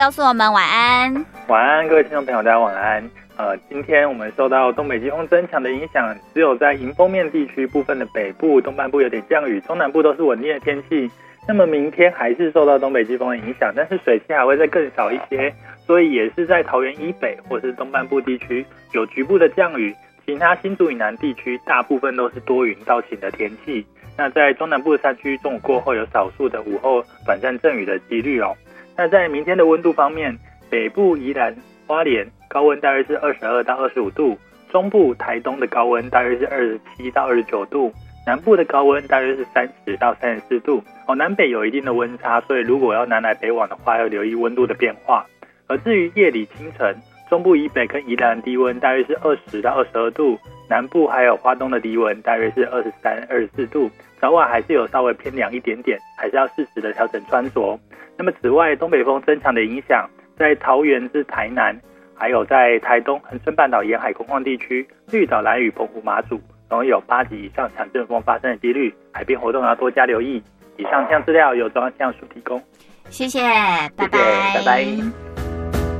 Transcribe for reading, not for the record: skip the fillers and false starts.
告诉我们晚安。 晚安，各位听众朋友，大家晚安。今天我们受到东北季风增强的影响，只有在迎风面地区部分的北部、东半部有点降雨，中南部都是稳定的天气。那么明天还是受到东北季风的影响，但是水汽还会再更少一些，所以也是在桃园以北或是东半部地区有局部的降雨，其他新竹以南地区大部分都是多云到晴的天气。那在中南部的山区，中午过后有少数的午后短暂阵雨的几率哦。那在明天的温度方面，北部宜兰、花莲高温大约是22到25度，中部台东的高温大约是27到29度，南部的高温大约是30到34度。南北有一定的温差，所以如果要南来北往的话，要留意温度的变化。而至于夜里清晨，中部以北跟宜兰低温大约是20到22度，南部还有花东的低温大约是23、24度，早晚还是有稍微偏凉一点点，还是要适时的调整穿着。那么此外，东北风增强的影响，在桃园至台南，还有在台东恒春半岛沿海空旷地区、绿岛、兰屿、澎湖、马祖，容易有8级以上强阵风发生的几率，海边活动要多加留意。以上资料由中央气象署提供。 谢谢，拜拜， 拜拜。